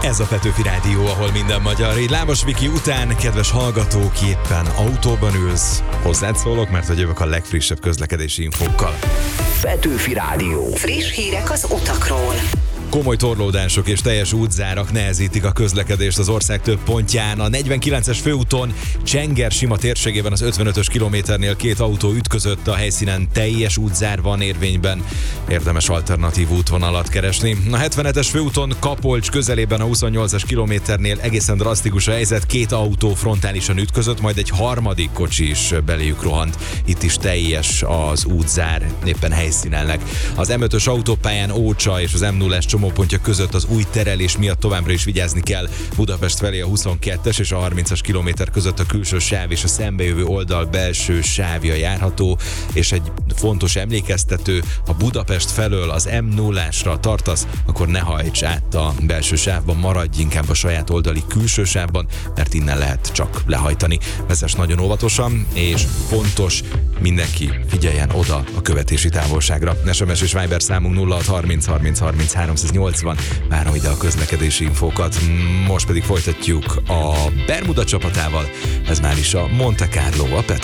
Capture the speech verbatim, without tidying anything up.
Ez a Petőfi Rádió, ahol minden magyar. Így Lábos Viki után, kedves hallgatók, éppen autóban ülsz, hozzád szólok, mert hogy jövök a legfrissebb közlekedési infókkal. Petőfi Rádió. Friss hírek az utakról. Komoly torlódások és teljes útzárak nehezítik a közlekedést az ország több pontján. A negyvenkilences főúton Csenger-Sima térségében az ötvenötös kilométernél két autó ütközött, a helyszínen teljes útzár van érvényben. Érdemes alternatív útvonalat keresni. A hetvenhetes főúton Kapolcs közelében a huszonnyolcas kilométernél egészen drasztikus a helyzet, két autó frontálisan ütközött, majd egy harmadik kocsi is beléjük rohant. Itt is teljes az útzár, éppen helyszínelnek. Az em ötös autópályán Ócsa és az em nullás csomópontja között az új terelés miatt továbbra is vigyázni kell. Budapest felé a huszonkettes és a harmincas kilométer között a külső sáv és a szembejövő oldal belső sávja járható, és egy fontos emlékeztető, ha Budapest felől az em nullásra tartasz, akkor ne hajts át a belső sávban, maradj inkább a saját oldali külső sávban, mert innen lehet csak lehajtani. Vezess nagyon óvatosan, és fontos, mindenki figyeljen oda a követési távolságra. es em es és Viber számunk nulla hat harminc harminc harminc háromszáznyolcvan. Várom ide a közlekedési infókat. Most pedig folytatjuk a Bermuda csapatával. Ez már is a Monte Carlo, a Petőfi